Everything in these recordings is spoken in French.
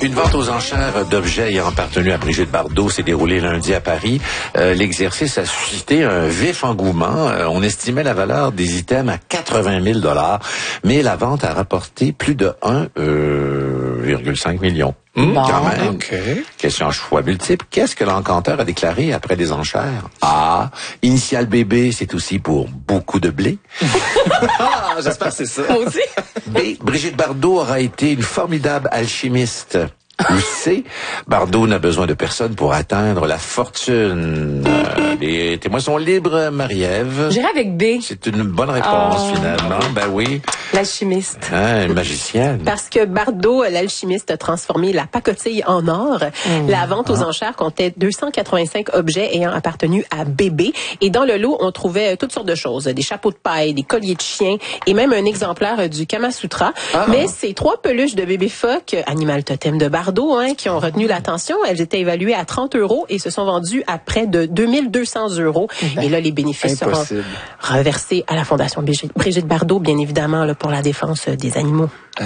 Une vente aux enchères d'objets ayant appartenu à Brigitte Bardot s'est déroulée lundi à Paris. L'exercice a suscité un vif engouement. On estimait la valeur des items à 80 000 $, mais la vente a rapporté plus de 1,5 million. Quand même. Okay. Question à choix multiple. Qu'est-ce que l'encanteur a déclaré après les enchères? A. Initial bébé, c'est aussi pour beaucoup de blé. J'espère que c'est ça. Moi aussi. B. Brigitte Bardot aura été une formidable alchimiste. Ou C. Bardot n'a besoin de personne pour atteindre la fortune. Les témoins sont libres, Marie-Ève. J'irai avec B. C'est une bonne réponse, finalement. Ben oui. L'alchimiste. Hein, une magicienne. Parce que Bardot, l'alchimiste, a transformé la pacotille en or. La vente aux enchères comptait 285 objets ayant appartenu à bébé. Et dans le lot, on trouvait toutes sortes de choses. Des chapeaux de paille, des colliers de chien et même un exemplaire du Kama Sutra. Mais ces 3 peluches de bébé phoque, animal totem de Bardot, qui ont retenu l'attention, elles étaient évaluées à 30 € et se sont vendues à près de 2200 €. Et là, les bénéfices seront reversés à la Fondation Brigitte Bardot, bien évidemment, là, pour la défense des animaux.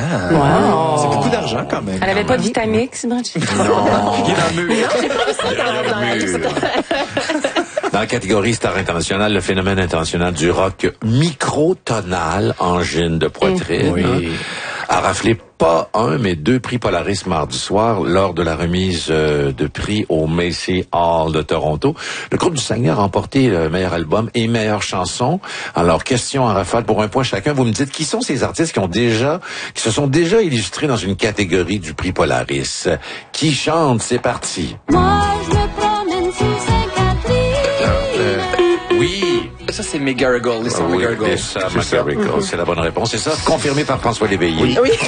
Wow. C'est beaucoup d'argent quand même. Elle avait pas de Vitamix, Brigitte? Non. Il est dans le mur. J'ai pas vu ça dans la liste. Dans la catégorie Star internationale, le phénomène international du rock microtonal, angine de poitrine, a raflé pas un, mais 2 prix Polaris mardi soir lors de la remise de prix au Macy Hall de Toronto. Le groupe du Saguenay a remporté le meilleur album et meilleure chanson. Alors, question en rafale pour un point chacun. Vous me dites qui sont ces artistes qui se sont déjà illustrés dans une catégorie du prix Polaris? Qui chante? C'est parti. Moi, je me promène sous Sainte-Catherine. Oui. Ça, c'est McGarrigle. Les sœurs McGarrigle. McGarrigle, c'est la bonne réponse. C'est ça, confirmé par François Léveillé. Oui.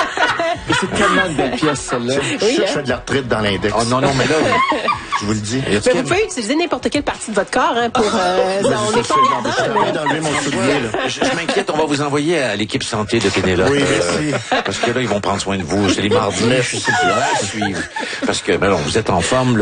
Et c'est tellement une belle pièce, celle-là. Oui, Je fais de la retraite dans l'index. Oh non, mais là, Je vous le dis. Mais vous pouvez utiliser n'importe quelle partie de votre corps pour... on n'est pas J'ai envie d'enlever mon soulier, là. je m'inquiète, on va vous envoyer à l'équipe santé de Pénélope. Oui, merci. Parce que là, ils vont prendre soin de vous. C'est les mardis. Je suis à suivre. Parce que, ben non, vous êtes en forme,